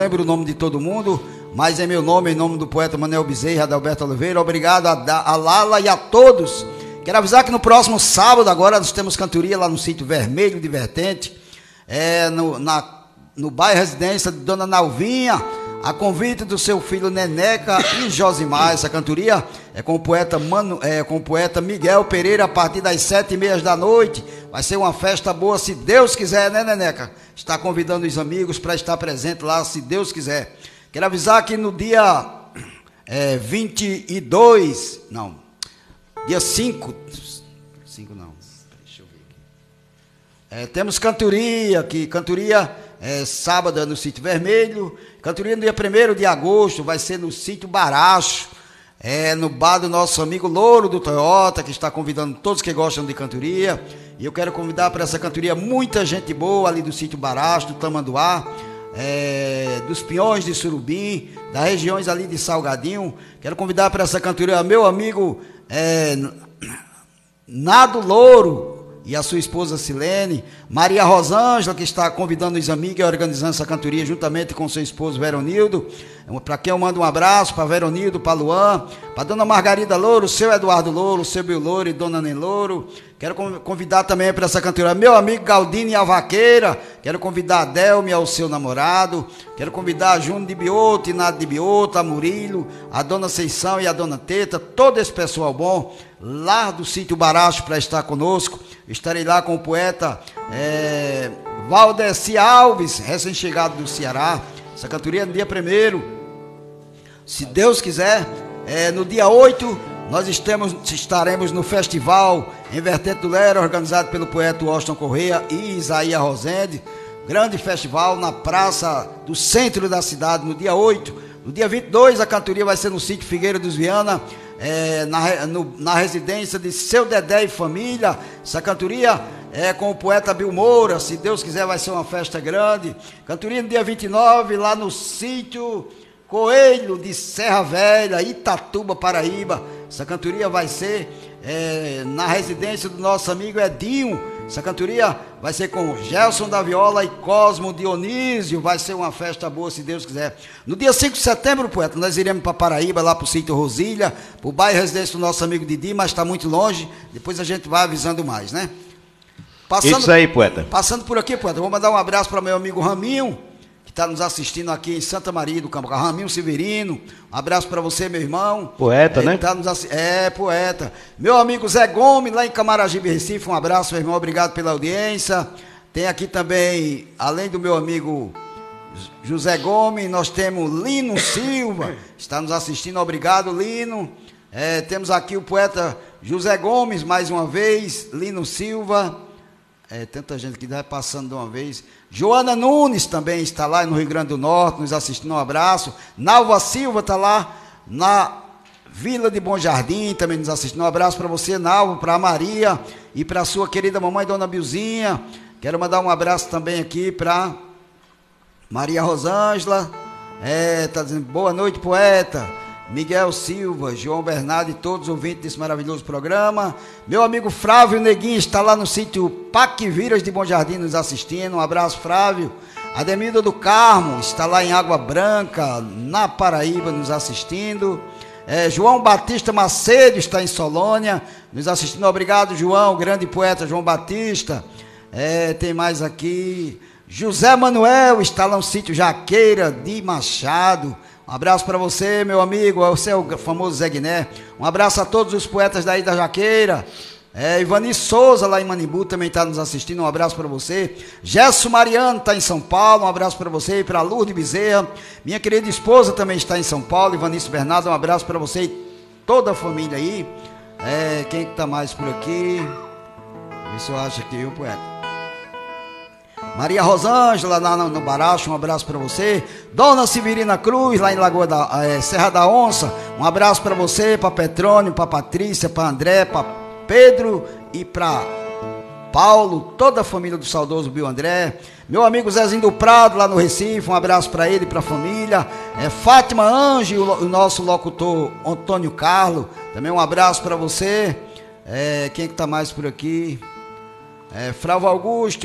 Lembro o nome de todo mundo, mas em meu nome, em nome do poeta Manuel Bezerra, Adalberto Oliveira, obrigado a Lala e a todos. Quero avisar que no próximo sábado, agora, nós temos cantoria lá no sítio Vermelho de Vertente, no bairro Residência de Dona Nalvinha, a convite do seu filho Neneca e Josimar. Essa cantoria é com o poeta Miguel Pereira, a partir das 7h30 da noite. Vai ser uma festa boa, se Deus quiser, né, Neneca? Está convidando os amigos para estar presente lá, se Deus quiser. Quero avisar que no dia 5 não, deixa eu ver aqui. Temos cantoria, sábado no Sítio Vermelho. Cantoria no dia 1º de agosto, vai ser no Sítio Baracho, no bar do nosso amigo Louro do Toyota, que está convidando todos que gostam de cantoria. E eu quero convidar para essa cantoria muita gente boa ali do Sítio Baracho, do Tamanduá, dos Pinhões de Surubim, das regiões ali de Salgadinho. Quero convidar para essa cantoria meu amigo Nado Louro e a sua esposa Silene, Maria Rosângela, que está convidando os amigos e organizando essa cantoria juntamente com seu esposo Veronildo. Para quem eu mando um abraço, para Veronildo, para Luan, para Dona Margarida Louro, seu Eduardo Louro, seu Bill Louro e Dona Nen Louro. Quero convidar também para essa cantoria meu amigo Galdino e a Vaqueira. Quero convidar a Delme ao seu namorado. Quero convidar a Júnior de Bioto, Inácio de Bioto, a Murilo, a Dona Seição e a Dona Teta, todo esse pessoal bom lá do Sítio Baracho para estar conosco. Estarei lá com o poeta Valdeci Alves, recém-chegado do Ceará. Essa cantoria no dia 1º. Se Deus quiser, no dia 8, nós estaremos no festival em Vertente do Lero, organizado pelo poeta Washington Correia e Isaías Rosende. Grande festival na praça do centro da cidade, no dia 8. No dia 22, a cantoria vai ser no sítio Figueira dos Viana, na residência de seu Dedé e família. Essa cantoria é com o poeta Bill Moura. Se Deus quiser, vai ser uma festa grande. Cantoria no dia 29, lá no sítio Coelho de Serra Velha, Itatuba, Paraíba. Essa cantoria vai ser na residência do nosso amigo Edinho. Essa cantoria vai ser com Gelson da Viola e Cosmo Dionísio. Vai ser uma festa boa, se Deus quiser. No dia 5 de setembro, poeta, nós iremos para Paraíba, lá para o sítio Rosilha, para o bairro residência do nosso amigo Didi, mas está muito longe. Depois a gente vai avisando mais, né? Isso aí, poeta. Passando por aqui, poeta, vou mandar um abraço para meu amigo Raminho, que está nos assistindo aqui em Santa Maria do Campo. Raminho Severino, um abraço para você, meu irmão. Poeta, né? Tá poeta. Meu amigo Zé Gomes, lá em Camaragibe, Recife, um abraço, meu irmão, obrigado pela audiência. Tem aqui também, além do meu amigo José Gomes, nós temos Lino Silva, está nos assistindo, obrigado, Lino. Temos aqui o poeta José Gomes, mais uma vez, Lino Silva. Tanta gente que vai passando de uma vez. Joana Nunes também está lá no Rio Grande do Norte, nos assistindo, um abraço. Nalva Silva está lá na Vila de Bom Jardim, também nos assistindo. Um abraço para você, Nalva, para a Maria e para a sua querida mamãe, Dona Bilzinha. Quero mandar um abraço também aqui para Maria Rosângela. Está dizendo, boa noite, poeta. Miguel Silva, João Bernardo e todos os ouvintes desse maravilhoso programa. Meu amigo Flávio Neguinho está lá no sítio Paquiviras de Bom Jardim nos assistindo. Um abraço, Flávio. Ademilda do Carmo está lá em Água Branca, na Paraíba, nos assistindo. João Batista Macedo está em Solônia, nos assistindo. Obrigado, João, grande poeta João Batista. Tem mais aqui. José Manuel está lá no sítio Jaqueira de Machado. Um abraço para você, meu amigo, você é o famoso Zé Guiné. Um abraço a todos os poetas daí da Jaqueira. Ivani Souza, lá em Manimbu, também está nos assistindo. Um abraço para você. Gesso Mariano está em São Paulo. Um abraço para você e para Lourdes Bezerra. Minha querida esposa também está em São Paulo. Ivanice Bernardo, um abraço para você e toda a família aí. Quem está mais por aqui? Vê se eu acho aqui o poeta. Maria Rosângela, lá no Baracho, um abraço para você. Dona Severina Cruz, lá em Lagoa Serra da Onça, um abraço para você, para Petrônio, para Patrícia, para André, para Pedro e para Paulo, toda a família do saudoso Bill André. Meu amigo Zezinho do Prado, lá no Recife, um abraço para ele e para a família. Fátima Ange, o nosso locutor Antônio Carlos, também um abraço para você. Quem que está mais por aqui? Fravo Augusto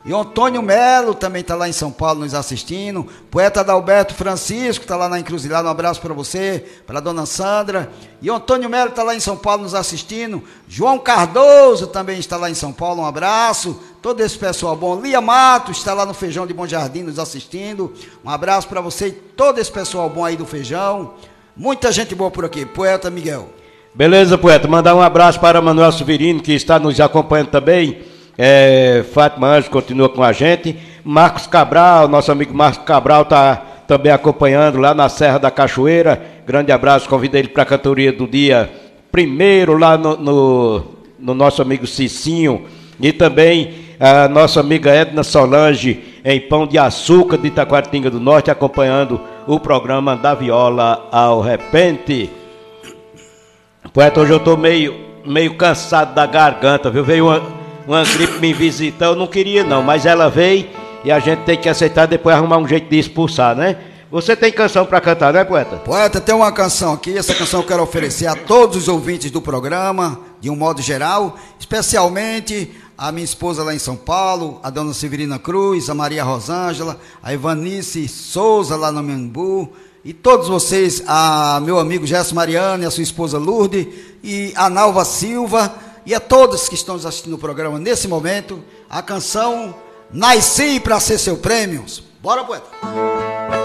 E o Antônio Melo também está lá em São Paulo nos assistindo. Poeta Adalberto Francisco está lá na Encruzilhada. Um abraço para você, para a dona Sandra. E o Antônio Melo está lá em São Paulo nos assistindo. João Cardoso também está lá em São Paulo. Um abraço. Todo esse pessoal bom. Lia Matos está lá no Feijão de Bom Jardim nos assistindo. Um abraço para você e todo esse pessoal bom aí do Feijão. Muita gente boa por aqui. Poeta Miguel. Beleza, poeta. Mandar um abraço para Manuel Severino, que está nos acompanhando também. Fátima Anjos continua com a gente. Marcos Cabral, nosso amigo Marcos Cabral está também acompanhando lá na Serra da Cachoeira. Grande abraço, convido ele para a cantoria do dia 1º lá no nosso amigo Cicinho. E também a nossa amiga Edna Solange em Pão de Açúcar de Itaquaritinga do Norte, acompanhando o programa da Viola ao Repente. Poeta, hoje eu estou meio cansado da garganta, viu? Veio uma gripe me visitar, eu não queria não, mas ela veio e a gente tem que aceitar, depois arrumar um jeito de expulsar, né? Você tem canção para cantar, né, poeta? Poeta, tem uma canção aqui, essa canção eu quero oferecer a todos os ouvintes do programa, de um modo geral, especialmente a minha esposa lá em São Paulo, a dona Severina Cruz, a Maria Rosângela, a Ivanice Souza lá no Miangu, e todos vocês, a meu amigo Gerson Mariano e a sua esposa Lourdes, e a Nalva Silva, e a todos que estão nos assistindo o programa nesse momento, a canção Nasci para Ser Seu Prêmio. Bora, poeta!